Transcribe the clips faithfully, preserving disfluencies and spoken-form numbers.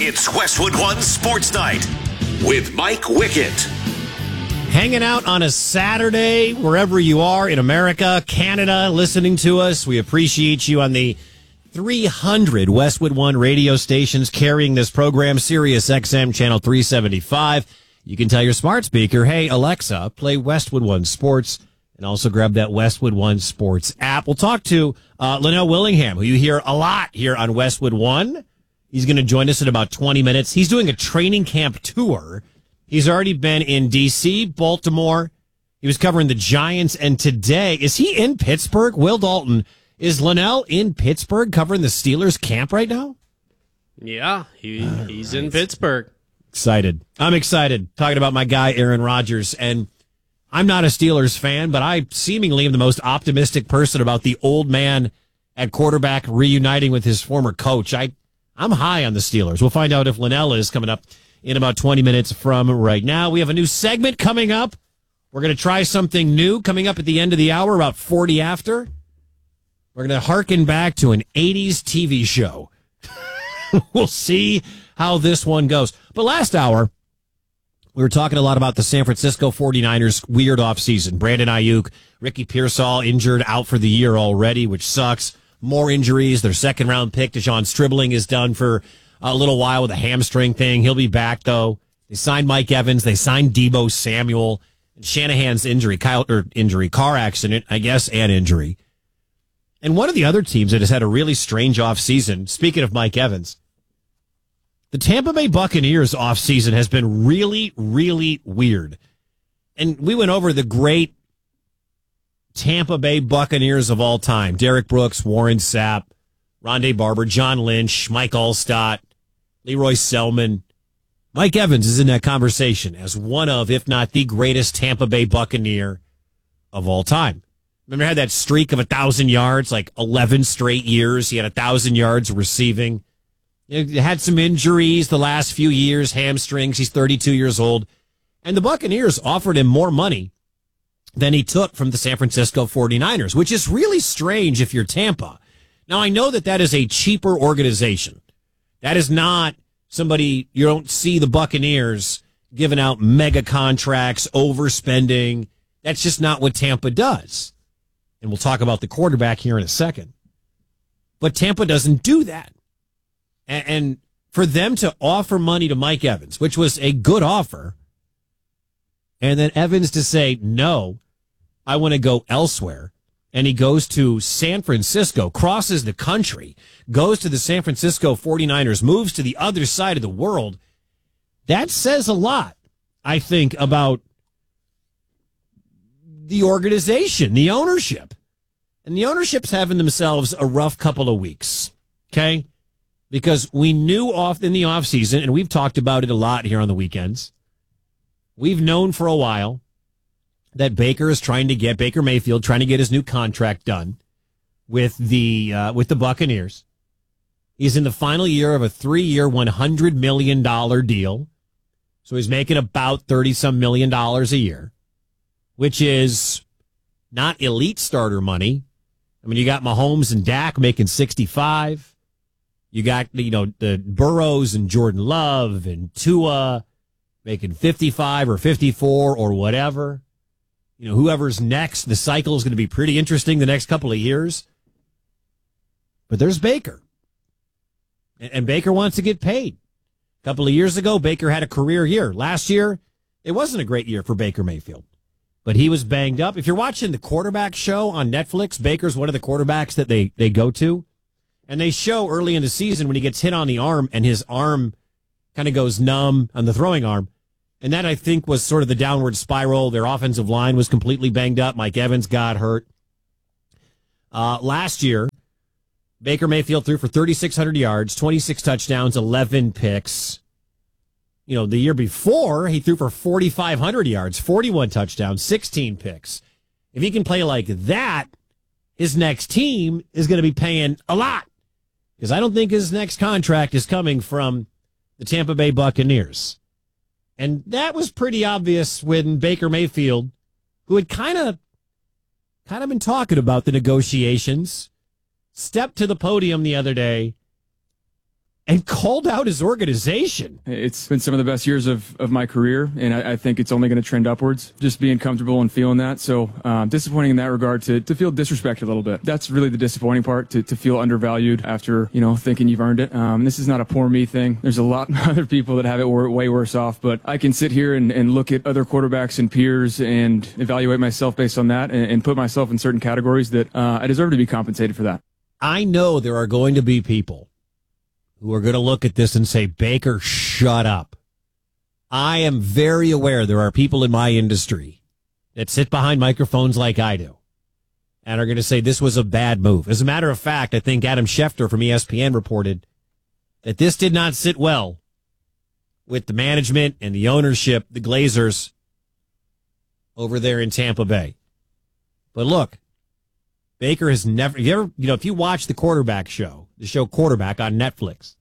It's Westwood One Sports Night with Mike Wickett. Hanging out on a Saturday, wherever you are in America, Canada, listening to us. We appreciate you on the three hundred Westwood One radio stations carrying this program, Sirius X M Channel three seventy-five. You can tell your smart speaker, hey, Alexa, play Westwood One Sports, and also grab that Westwood One Sports app. We'll talk to uh, Linnell Willingham, who you hear a lot here on Westwood One. He's going to join us in about twenty minutes. He's doing a training camp tour. He's already been in D C, Baltimore. He was covering the Giants, and today, is he in Pittsburgh? Will Dalton, is Linnell in Pittsburgh covering the Steelers camp right now? Yeah, he he's in Pittsburgh. Excited. I'm excited. Talking about my guy, Aaron Rodgers, and I'm not a Steelers fan, but I seemingly am the most optimistic person about the old man at quarterback reuniting with his former coach. I, I'm high on the Steelers. We'll find out if Linnell is coming up in about twenty minutes from right now. We have a new segment coming up. We're going to try something new coming up at the end of the hour, about forty after. We're going to harken back to an eighties T V show. We'll see how this one goes. But last hour, we were talking a lot about the San Francisco forty-niners weird offseason. Brandon Ayuk, Ricky Pearsall injured, out for the year already, which sucks. More injuries. Their second-round pick, Dejon Stribling, is done for a little while with a hamstring thing. He'll be back, though. They signed Mike Evans. They signed Deebo Samuel. And Shanahan's injury, Kyle, or injury, car accident, I guess, and injury. And one of the other teams that has had a really strange offseason, speaking of Mike Evans, the Tampa Bay Buccaneers offseason has been really, really weird. And we went over the great Tampa Bay Buccaneers of all time. Derek Brooks, Warren Sapp, Rondé Barber, John Lynch, Mike Allstott, Leroy Selman. Mike Evans is in that conversation as one of, if not the greatest Tampa Bay Buccaneer of all time. Remember, had that streak of a thousand yards, like eleven straight years. He had a thousand yards receiving. He had some injuries the last few years, hamstrings. He's thirty-two years old. And the Buccaneers offered him more money than he took from the San Francisco forty-niners, which is really strange if you're Tampa. Now, I know that that is a cheaper organization. That is not somebody, you don't see the Buccaneers giving out mega contracts, overspending. That's just not what Tampa does. And we'll talk about the quarterback here in a second. But Tampa doesn't do that. And, and for them to offer money to Mike Evans, which was a good offer, and then Evans to say, no, I want to go elsewhere. And he goes to San Francisco, crosses the country, goes to the San Francisco forty-niners, moves to the other side of the world. That says a lot, I think, about the organization, the ownership. And the ownership's having themselves a rough couple of weeks, okay? Because we knew off in the offseason, and we've talked about it a lot here on the weekends, we've known for a while that Baker is trying to get, Baker Mayfield trying to get his new contract done with the uh, with the Buccaneers. He's in the final year of a three-year, one hundred million dollars deal. So he's making about thirty-some million dollars a year, which is not elite starter money. I mean, you got Mahomes and Dak making sixty-five. You got, you know, the Burrows and Jordan Love and Tua making fifty-five or fifty-four or whatever. You know, whoever's next, the cycle is going to be pretty interesting the next couple of years. But there's Baker. And, and Baker wants to get paid. A couple of years ago, Baker had a career year. Last year, it wasn't a great year for Baker Mayfield. But he was banged up. If you're watching the quarterback show on Netflix, Baker's one of the quarterbacks that they, they go to. And they show early in the season when he gets hit on the arm and his arm kind of goes numb on the throwing arm. And that, I think, was sort of the downward spiral. Their offensive line was completely banged up. Mike Evans got hurt. Uh, last year, Baker Mayfield threw for thirty-six hundred yards, twenty-six touchdowns, eleven picks. You know, the year before, he threw for forty-five hundred yards, forty-one touchdowns, sixteen picks. If he can play like that, his next team is going to be paying a lot. Because I don't think his next contract is coming from the Tampa Bay Buccaneers. And that was pretty obvious when Baker Mayfield, who had kind of kind of been talking about the negotiations, stepped to the podium the other day and called out his organization. It's been some of the best years of, of my career, and I, I think it's only going to trend upwards, just being comfortable and feeling that. So um, disappointing in that regard to, to feel disrespected a little bit. That's really the disappointing part, to, to feel undervalued after, you know, thinking you've earned it. Um, this is not a poor me thing. There's a lot of other people that have it way worse off, but I can sit here and, and look at other quarterbacks and peers and evaluate myself based on that and, and put myself in certain categories that uh, I deserve to be compensated for that. I know there are going to be people who are going to look at this and say, Baker, shut up. I am very aware there are people in my industry that sit behind microphones like I do and are going to say this was a bad move. As a matter of fact, I think Adam Schefter from E S P N reported that this did not sit well with the management and the ownership, the Glazers, over there in Tampa Bay. But look, Baker has never, if you ever, you know, if you watch the quarterback show, the show Quarterback on Netflix,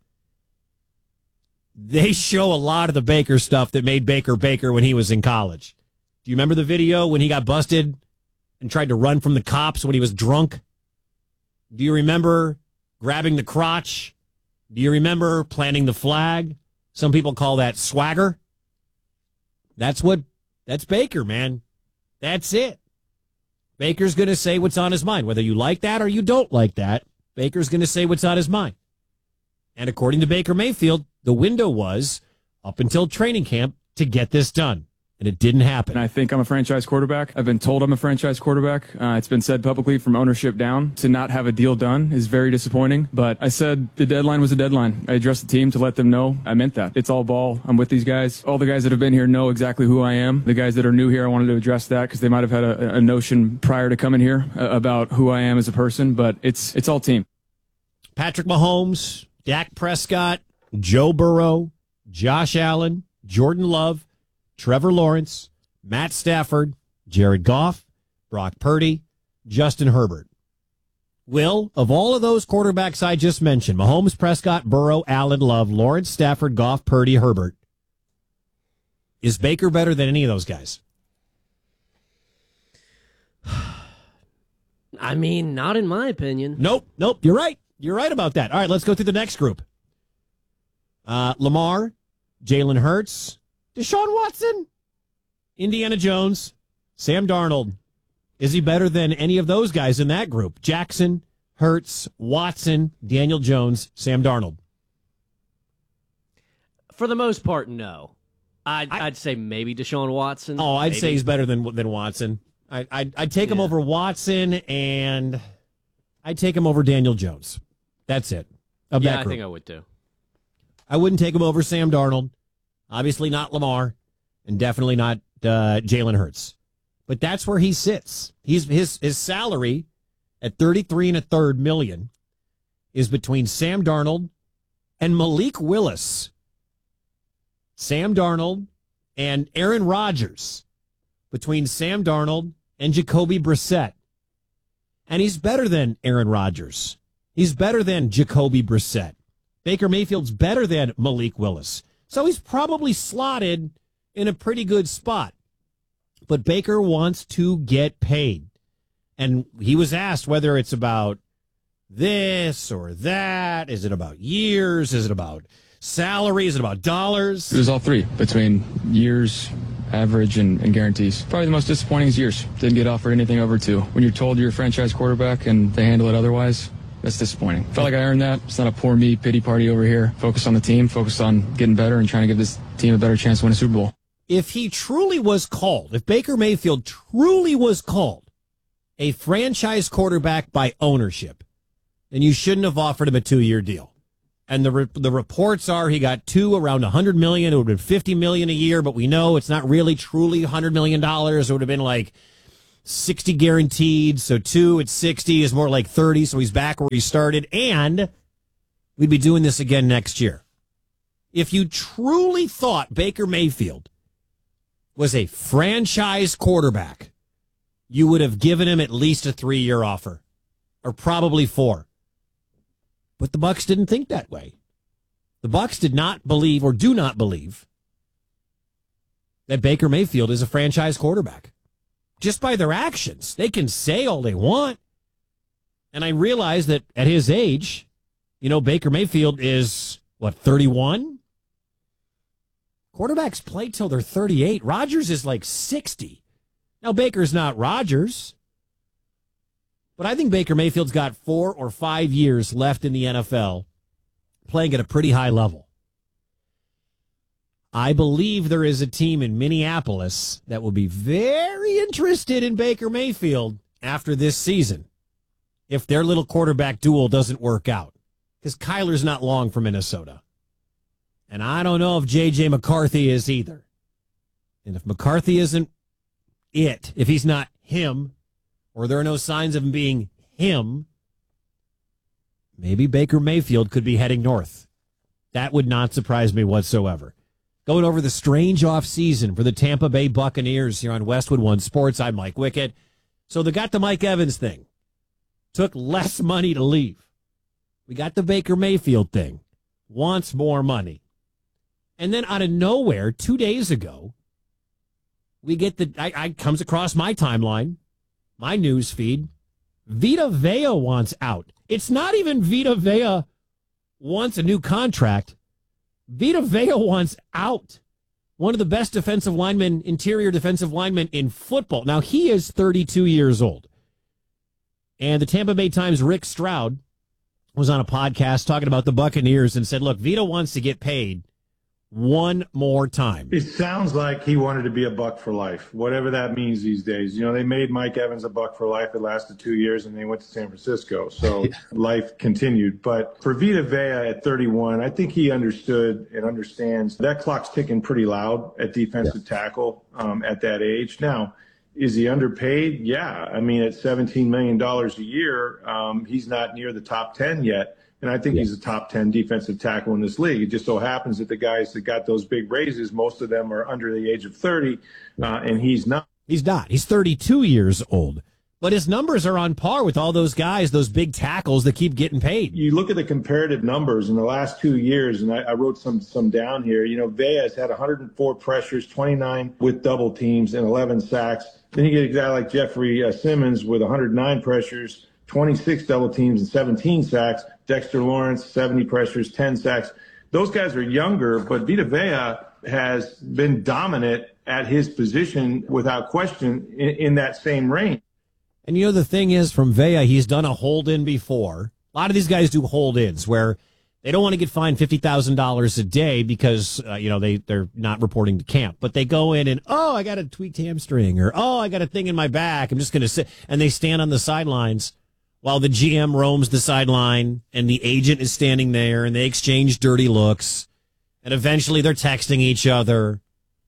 they show a lot of the Baker stuff that made Baker Baker when he was in college. Do you remember the video when he got busted and tried to run from the cops when he was drunk? Do you remember grabbing the crotch? Do you remember planting the flag? Some people call that swagger. That's what, that's Baker, man. That's it. Baker's going to say what's on his mind. Whether you like that or you don't like that, Baker's going to say what's on his mind. And according to Baker Mayfield, the window was up until training camp to get this done. And it didn't happen. And I think I'm a franchise quarterback. I've been told I'm a franchise quarterback. Uh, it's been said publicly from ownership down. To not have a deal done is very disappointing. But I said the deadline was a deadline. I addressed the team to let them know I meant that. It's all ball. I'm with these guys. All the guys that have been here know exactly who I am. The guys that are new here, I wanted to address that because they might have had a, a notion prior to coming here uh, about who I am as a person. But it's it's all team. Patrick Mahomes, Dak Prescott, Joe Burrow, Josh Allen, Jordan Love, Trevor Lawrence, Matt Stafford, Jared Goff, Brock Purdy, Justin Herbert. Will, of all of those quarterbacks I just mentioned, Mahomes, Prescott, Burrow, Allen, Love, Lawrence, Stafford, Goff, Purdy, Herbert, is Baker better than any of those guys? I mean, not in my opinion. Nope, nope, you're right. You're right about that. All right, let's go through the next group. Uh, Lamar, Jalen Hurts, Deshaun Watson, Indiana Jones, Sam Darnold. Is he better than any of those guys in that group? Jackson, Hurts, Watson, Daniel Jones, Sam Darnold. For the most part, no. I'd, I, I'd say maybe Deshaun Watson. Oh, I'd maybe. say he's better than than Watson. I, I'd, I'd take him Yeah. over Watson, and I'd take him over Daniel Jones. That's it. Of Yeah, that I group. think I would too. I wouldn't take him over Sam Darnold. Obviously not Lamar, and definitely not uh, Jalen Hurts. But that's where he sits. He's his his salary at thirty-three and a third million is between Sam Darnold and Malik Willis. Sam Darnold and Aaron Rodgers, between Sam Darnold and Jacoby Brissett. And he's better than Aaron Rodgers. He's better than Jacoby Brissett. Baker Mayfield's better than Malik Willis. So he's probably slotted in a pretty good spot. But Baker wants to get paid. And he was asked whether it's about this or that. Is it about years? Is it about salary? Is it about dollars? It was all three, between years, average, and, and guarantees. Probably the most disappointing is years. Didn't get offered anything over two. When you're told you're a franchise quarterback and they handle it otherwise, that's disappointing. Felt like I earned that. It's not a poor me pity party over here. Focus on the team, focus on getting better and trying to give this team a better chance to win a Super Bowl. If he truly was called, if Baker Mayfield truly was called a franchise quarterback by ownership, then you shouldn't have offered him a two-year deal. And the re- the reports are he got two around one hundred million dollars. It would have been fifty million dollars a year, but we know it's not really truly one hundred million dollars. It would have been like sixty guaranteed, so two at sixty is more like thirty, so he's back where he started, and we'd be doing this again next year. If you truly thought Baker Mayfield was a franchise quarterback, you would have given him at least a three-year offer, or probably four. But the Bucs didn't think that way. The Bucs did not believe, or do not believe, that Baker Mayfield is a franchise quarterback. Just by their actions. They can say all they want. And I realize that at his age, you know, Baker Mayfield is what, thirty-one? Quarterbacks play till they're thirty-eight. Rodgers is like sixty. Now, Baker's not Rodgers, but I think Baker Mayfield's got four or five years left in the N F L, playing at a pretty high level. I believe there is a team in Minneapolis that will be very interested in Baker Mayfield after this season if their little quarterback duel doesn't work out, because Kyler's not long for Minnesota. And I don't know if J J. McCarthy is either. And if McCarthy isn't it, if he's not him, or there are no signs of him being him, maybe Baker Mayfield could be heading north. That would not surprise me whatsoever. Going over the strange offseason for the Tampa Bay Buccaneers here on Westwood One Sports. I'm Mike Wickett. So they got the Mike Evans thing. Took less money to leave. We got the Baker Mayfield thing. Wants more money. And then out of nowhere, two days ago, we get the, I, I comes across my timeline, my news feed. Vita Vea wants out. It's not even Vita Vea wants a new contract. Vita Vea wants out. One of the best defensive linemen, interior defensive linemen in football. Now, he is thirty-two years old. And the Tampa Bay Times' Rick Stroud was on a podcast talking about the Buccaneers and said, look, Vita wants to get paid one more time. It sounds like he wanted to be a Buck for life, whatever that means these days. You know, they made Mike Evans a Buck for life. It lasted two years, and they went to San Francisco. So life continued. But for Vita Vea at thirty-one, I think he understood and understands that clock's ticking pretty loud at defensive yeah. tackle um, at that age. Now, is he underpaid? Yeah. I mean, at seventeen million dollars a year, um, he's not near the top ten yet. And I think yeah. he's a top ten defensive tackle in this league. It just so happens that the guys that got those big raises, most of them are under the age of thirty, uh, and he's not. He's not. He's thirty-two years old. But his numbers are on par with all those guys, those big tackles that keep getting paid. You look at the comparative numbers in the last two years, and I, I wrote some some down here. You know, Vea has had one hundred four pressures, twenty-nine with double teams, and eleven sacks. Then you get a guy like Jeffrey uh, Simmons with one hundred nine pressures, twenty-six double teams, and seventeen sacks. Dexter Lawrence, seventy pressures, ten sacks. Those guys are younger, but Vita Vea has been dominant at his position without question in, in that same range. And you know, the thing is, from Vea, he's done a hold-in before. A lot of these guys do hold-ins where they don't want to get fined fifty thousand dollars a day because, uh, you know, they, they're not reporting to camp. But they go in and, oh, I got a tweaked hamstring, or, oh, I got a thing in my back. I'm just going to sit. And they stand on the sidelines while the G M roams the sideline and the agent is standing there, and they exchange dirty looks. And eventually they're texting each other.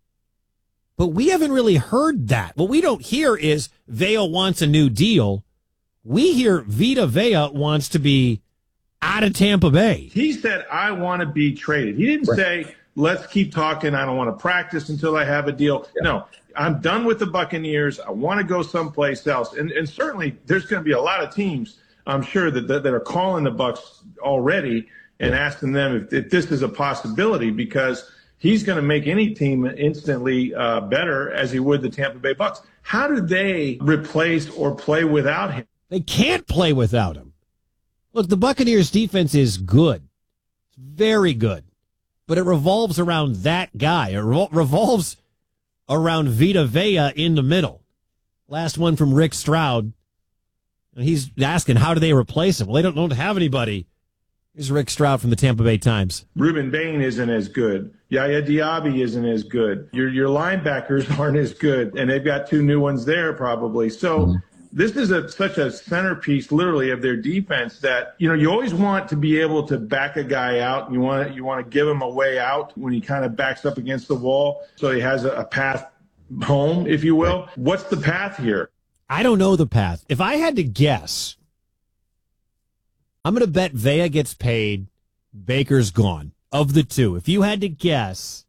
But we haven't really heard that. What we don't hear is Vea wants a new deal. We hear Vita Vea wants to be out of Tampa Bay. He said, I want to be traded. He didn't right. say, let's keep talking. I don't want to practice until I have a deal. Yeah. No, I'm done with the Buccaneers. I want to go someplace else. And, and certainly there's going to be a lot of teams, I'm sure, that, that, that are calling the Bucs already and asking them if, if this is a possibility, because he's going to make any team instantly uh, better, as he would the Tampa Bay Bucs. How do they replace or play without him? They can't play without him. Look, the Buccaneers defense is good. It's very good. But it revolves around that guy. It revol- revolves around Vita Vea in the middle. Last one from Rick Stroud. And he's asking, how do they replace him? Well, they don't, don't have anybody. Here's Rick Stroud from the Tampa Bay Times. Ruben Bain isn't as good. Yaya Diaby isn't as good. Your your linebackers aren't as good. And they've got two new ones there probably. So mm-hmm. this is a, such a centerpiece, literally, of their defense that, you know, you always want to be able to back a guy out. And you want, you want to give him a way out when he kind of backs up against the wall so he has a, a path home, if you will. Right. What's the path here? I don't know the path. If I had to guess, I'm going to bet Vea gets paid, Baker's gone. Of the two, if you had to guess,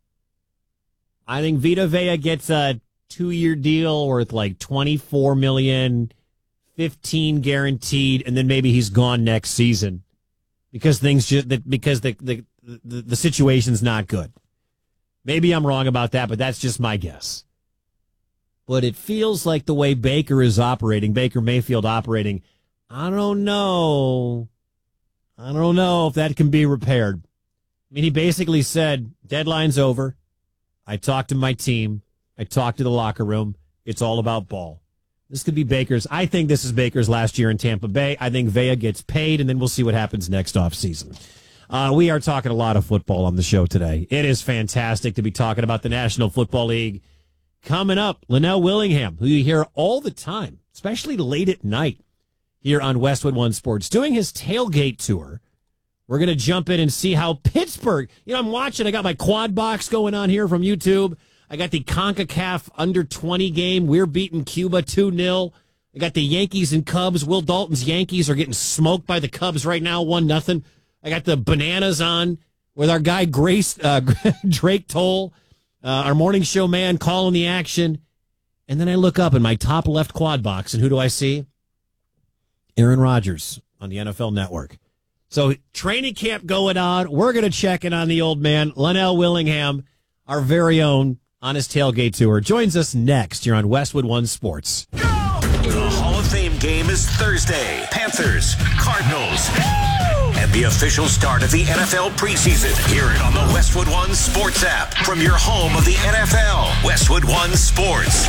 I think Vita Vea gets a two-year deal worth like twenty-four million dollars, fifteen guaranteed, and then maybe he's gone next season because things just because the the the, the situation's not good. Maybe I'm wrong about that, but that's just my guess. But it feels like the way Baker is operating, Baker Mayfield operating, I don't know. I don't know if that can be repaired. I mean, he basically said, deadline's over. I talked to my team. I talked to the locker room. It's all about ball. This could be Baker's. I think this is Baker's last year in Tampa Bay. I think Vea gets paid, and then we'll see what happens next offseason. Uh, we are talking a lot of football on the show today. It is fantastic to be talking about the National Football League. Coming up, Linnell Willingham, who you hear all the time, especially late at night here on Westwood One Sports, doing his tailgate tour. We're going to jump in and see how Pittsburgh, you know, I'm watching, I got my quad box going on here from YouTube. I got the CONCACAF under twenty game. We're beating Cuba two nil. I got the Yankees and Cubs. Will Dalton's Yankees are getting smoked by the Cubs right now, one nothing. I got the bananas on with our guy Grace uh, Drake Toll, uh, our morning show man, calling the action. And then I look up in my top left quad box, and who do I see? Aaron Rodgers on the N F L Network. So training camp going on. We're going to check in on the old man, Linnell Willingham, our very own, on his tailgate tour. Joins us next here on Westwood One Sports. The Hall of Fame game is Thursday. Panthers, Cardinals, and the official start of the N F L preseason. Hear it on the Westwood One Sports app from your home of the N F L. Westwood One Sports.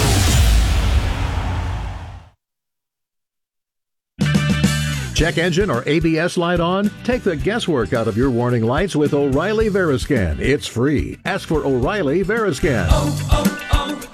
Check engine or A B S light on? Take the guesswork out of your warning lights with O'Reilly Veriscan. It's free. Ask for O'Reilly Veriscan. Oh,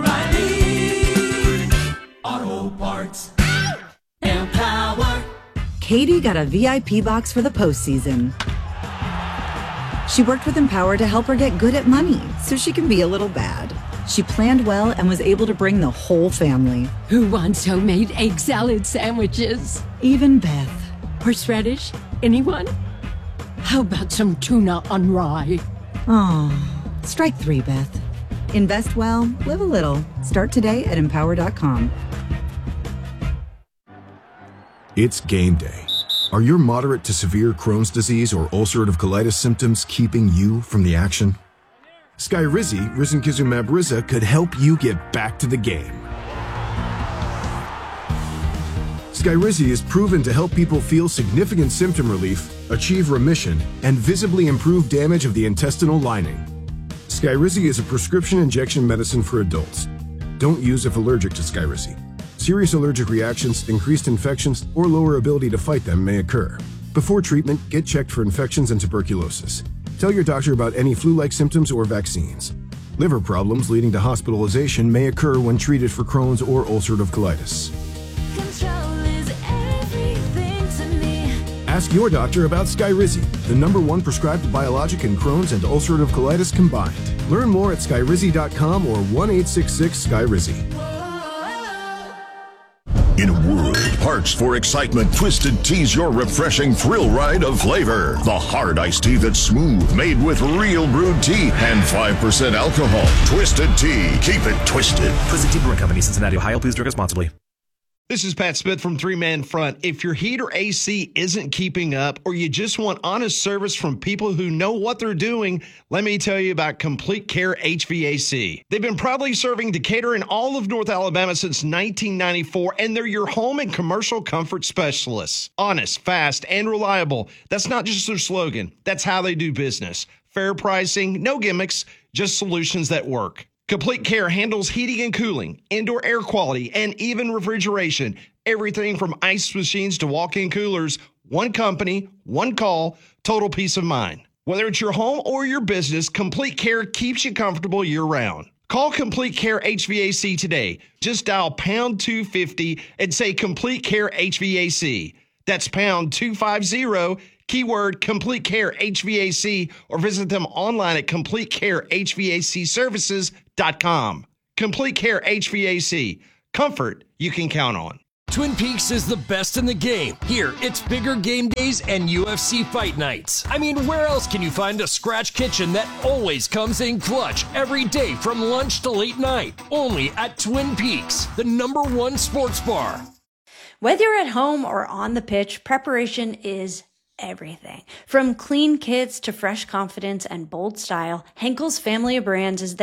oh, oh, O'Reilly Auto Parts. Empower. Katie got a V I P box for the postseason. She worked with Empower to help her get good at money so she can be a little bad. She planned well and was able to bring the whole family. Who wants homemade egg salad sandwiches? Even Beth. Horseradish? Anyone? How about some tuna on rye? Oh, strike three, Beth. Invest well, live a little. Start today at empower dot com. It's game day. Are your moderate to severe Crohn's disease or ulcerative colitis symptoms keeping you from the action? Skyrizi, risankizumab Riza, could help you get back to the game. Skyrizi is proven to help people feel significant symptom relief, achieve remission, and visibly improve damage of the intestinal lining. Skyrizi is a prescription injection medicine for adults. Don't use if allergic to Skyrizi. Serious allergic reactions, increased infections, or lower ability to fight them may occur. Before treatment, get checked for infections and tuberculosis. Tell your doctor about any flu-like symptoms or vaccines. Liver problems leading to hospitalization may occur when treated for Crohn's or ulcerative colitis. Control is everything to me. Ask your doctor about Skyrizi, the number one prescribed biologic in Crohn's and ulcerative colitis combined. Learn more at skyrizi dot com or one eight six six Skyrizi. In a world parched for excitement, Twisted Tea's your refreshing thrill ride of flavor. The hard iced tea that's smooth, made with real brewed tea and five percent alcohol. Twisted Tea. Keep it twisted. Twisted Tea Brewing Company, Cincinnati, Ohio. Please drink responsibly. This is Pat Smith from Three Man Front. If your heat or A C isn't keeping up, or you just want honest service from people who know what they're doing, let me tell you about Complete Care H V A C. They've been proudly serving Decatur and all of North Alabama since nineteen ninety-four, and they're your home and commercial comfort specialists. Honest, fast, and reliable. That's not just their slogan. That's how they do business. Fair pricing, no gimmicks, just solutions that work. Complete Care handles heating and cooling, indoor air quality, and even refrigeration. Everything from ice machines to walk-in coolers. One company, one call, total peace of mind. Whether it's your home or your business, Complete Care keeps you comfortable year-round. Call Complete Care H V A C today. Just dial pound two fifty and say Complete Care H V A C. That's pound two fifty, keyword Complete Care H V A C, or visit them online at complete care h v a c services dot com. Complete Care H V A C. Comfort you can count on. Twin Peaks is the best in the game. Here, it's bigger game days and U F C fight nights. I mean, where else can you find a scratch kitchen that always comes in clutch every day from lunch to late night? Only at Twin Peaks, the number one sports bar. Whether you're at home or on the pitch, preparation is everything. From clean kits to fresh confidence and bold style, Henkel's family of brands is there.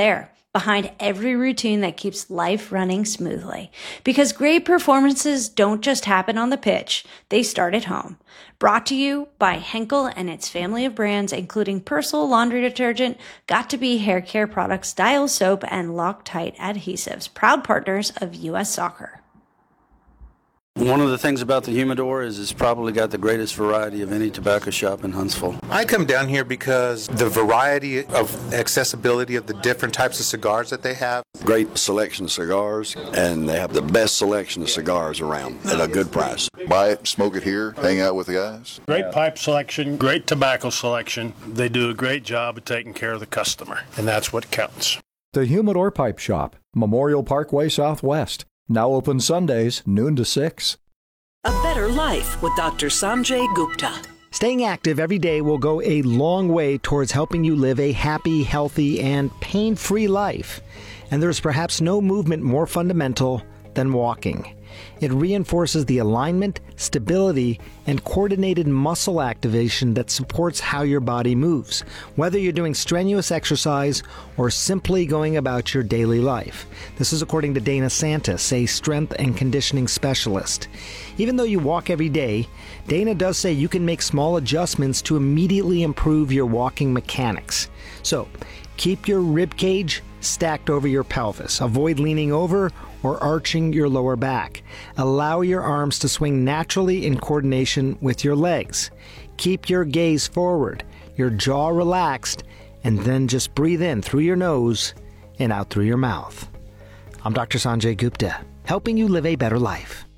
behind every routine that keeps life running smoothly. Because great performances don't just happen on the pitch, they start at home. Brought to you by Henkel and its family of brands, including Persil laundry detergent, Got2b hair care products, Dial soap, and Loctite adhesives, proud partners of U S Soccer. One of the things about the Humidor is it's probably got the greatest variety of any tobacco shop in Huntsville. I come down here because the variety of accessibility of the different types of cigars that they have. Great selection of cigars, and they have the best selection of cigars around at a good price. Buy it, smoke it here, hang out with the guys. Great pipe selection, great tobacco selection. They do a great job of taking care of the customer, and that's what counts. The Humidor Pipe Shop, Memorial Parkway Southwest. Now open Sundays, noon to six. A better life with Doctor Sanjay Gupta. Staying active every day will go a long way towards helping you live a happy, healthy, and pain-free life. And there's perhaps no movement more fundamental than walking. It reinforces the alignment, stability, and coordinated muscle activation that supports how your body moves, whether you're doing strenuous exercise or simply going about your daily life. This is according to Dana Santis, a strength and conditioning specialist. Even though you walk every day, Dana does say you can make small adjustments to immediately improve your walking mechanics. So, keep your rib cage stacked over your pelvis. Avoid leaning over or arching your lower back. Allow your arms to swing naturally in coordination with your legs. Keep your gaze forward, your jaw relaxed, and then just breathe in through your nose and out through your mouth. I'm Doctor Sanjay Gupta, helping you live a better life.